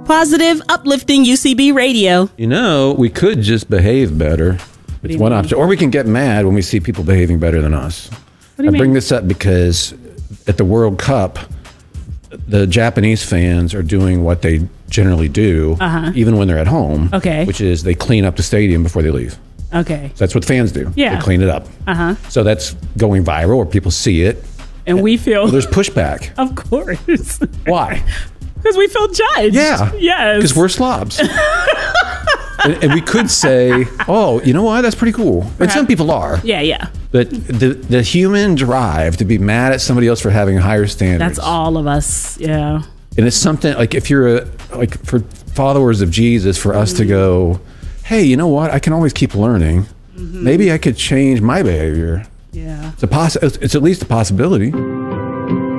Positive, uplifting UCB radio. You know, we could just behave better. It's one option. Or we can get mad when we see people behaving better than us. What do you mean? I bring this up because at the World Cup, the Japanese fans are doing what they generally do, even when they're at home. Okay. Which is they clean up the stadium before they leave. Okay. So that's what fans do. Yeah. They clean it up. So that's going viral, or people see it. And we feel... Well, there's pushback. Of course. Why? Because we feel judged. Yeah. Yes. Because we're slobs. and we could say, oh, you know what? That's pretty cool. And some people are. Yeah, yeah. But the human drive to be mad at somebody else for having higher standards. That's all of us. Yeah. And it's something like if you're for followers of Jesus, for us to go, hey, you know what? I can always keep learning. Maybe I could change my behavior. Yeah. It's at least a possibility.